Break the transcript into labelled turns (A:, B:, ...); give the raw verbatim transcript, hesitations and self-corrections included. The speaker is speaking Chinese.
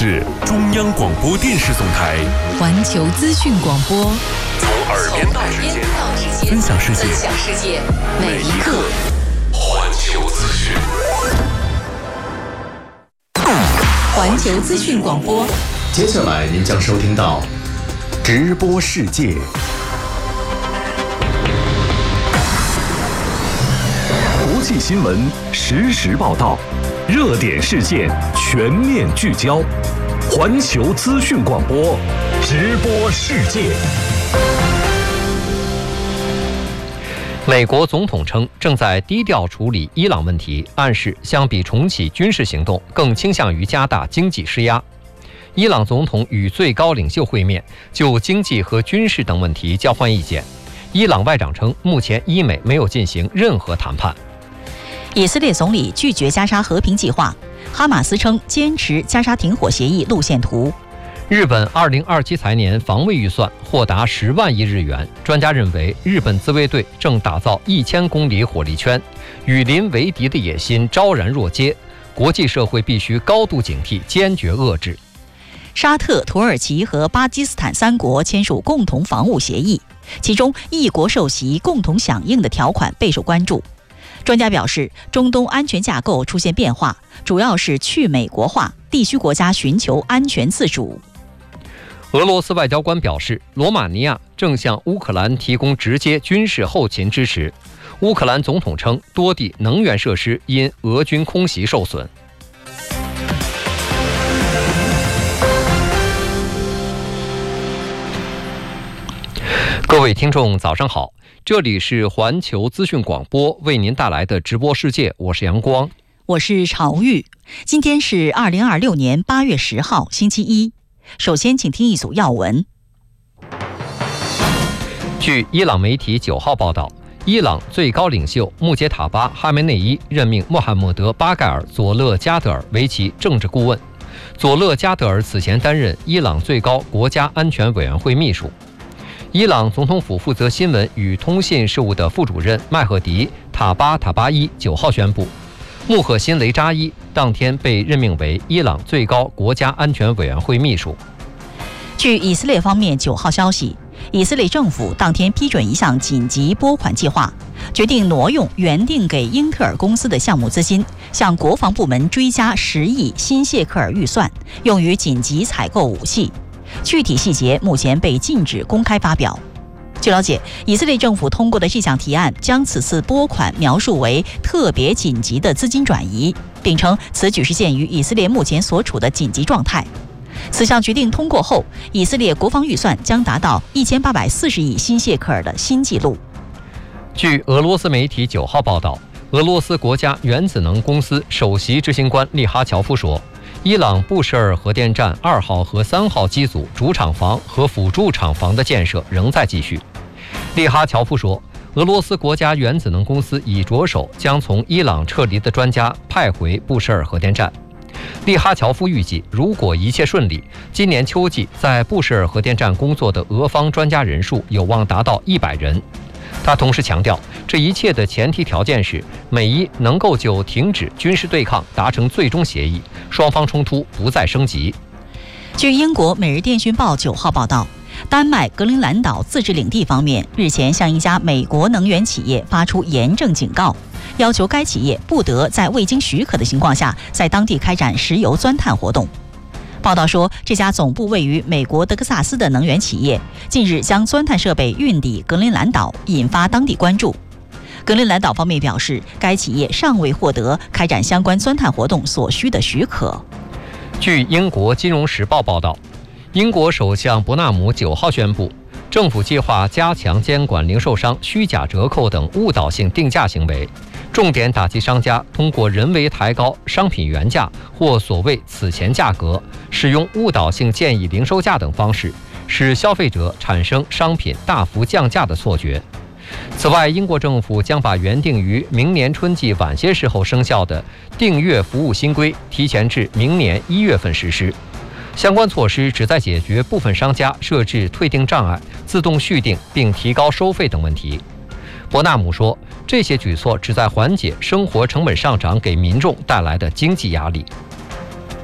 A: 是中央广播电视总台
B: 环球资讯广播，
A: 从耳边到指尖，分享世界，每一刻环球资讯。
B: 环球资讯广播，
C: 接下来您将收听到直播世界。国际新闻实时报道，热点事件全面聚焦。环球资讯广播，直播世界。
D: 美国总统称，正在低调处理伊朗问题，暗示相比重启军事行动，更倾向于加大经济施压。伊朗总统与最高领袖会面，就经济和军事等问题交换意见。伊朗外长称，目前伊美没有进行任何谈判。
E: 以色列总理拒绝加沙和平计划，哈马斯称坚持加沙停火协议路线图。
D: 日本二零二七财年防卫预算或达十万亿日元，专家认为日本自卫队正打造一千公里火力圈，与邻为敌的野心昭然若揭，国际社会必须高度警惕，坚决遏制。
E: 沙特、土耳其和巴基斯坦三国签署共同防务协议，其中一国受袭共同响应的条款备受关注。专家表示，中东安全架构出现变化，主要是去美国化，地区国家寻求安全自主。
D: 俄罗斯外交官表示，罗马尼亚正向乌克兰提供直接军事后勤支持。乌克兰总统称，多地能源设施因俄军空袭受损。各位听众早上好，这里是环球资讯广播为您带来的直播世界，我是阳光，
E: 我是朝玉。今天是二零二六年八月十号星期一。首先请听一组要闻。
D: 据伊朗媒体九号报道，伊朗最高领袖穆杰塔巴·哈梅内伊任命穆罕默德·巴盖尔·佐勒加德尔为其政治顾问。佐勒加德尔此前担任伊朗最高国家安全委员会秘书。伊朗总统府负责新闻与通信事务的副主任麦赫迪·塔巴塔巴伊九号宣布，穆赫辛·雷扎伊当天被任命为伊朗最高国家安全委员会秘书。
E: 据以色列方面九号消息，以色列政府当天批准一项紧急拨款计划，决定挪用原定给英特尔公司的项目资金，向国防部门追加十亿新谢克尔预算，用于紧急采购武器。具体细节目前被禁止公开发表。据了解，以色列政府通过的这项提案将此次拨款描述为特别紧急的资金转移，并称此举是鉴于以色列目前所处的紧急状态。此项决定通过后，以色列国防预算将达到一千八百四十亿新谢克尔的新纪录。
D: 据俄罗斯媒体九号报道，俄罗斯国家原子能公司首席执行官利哈乔夫说，伊朗布什尔核电站二号和三号机组主厂房和辅助厂房的建设仍在继续。利哈乔夫说，俄罗斯国家原子能公司已着手将从伊朗撤离的专家派回布什尔核电站。利哈乔夫预计，如果一切顺利，今年秋季在布什尔核电站工作的俄方专家人数有望达到一百人。他同时强调，这一切的前提条件是美伊能够就停止军事对抗达成最终协议，双方冲突不再升级。
E: 据英国《每日电讯报》九号报道，丹麦格陵兰岛自治领地方面日前向一家美国能源企业发出严正警告，要求该企业不得在未经许可的情况下在当地开展石油钻探活动。报道说，这家总部位于美国德克萨斯的能源企业近日将钻探设备运抵格陵兰岛，引发当地关注。格陵兰岛方面表示，该企业尚未获得开展相关钻探活动所需的许可。
D: 据英国《金融时报》报道，英国首相伯纳姆九号宣布，政府计划加强监管零售商虚假折扣等误导性定价行为，重点打击商家通过人为抬高商品原价或所谓此前价格，使用误导性建议零售价等方式，使消费者产生商品大幅降价的错觉。此外，英国政府将把原定于明年春季晚些时候生效的订阅服务新规提前至明年一月份实施。相关措施旨在解决部分商家设置退订障碍、自动续订并提高收费等问题。伯纳姆说，这些举措旨在缓解生活成本上涨给民众带来的经济压力。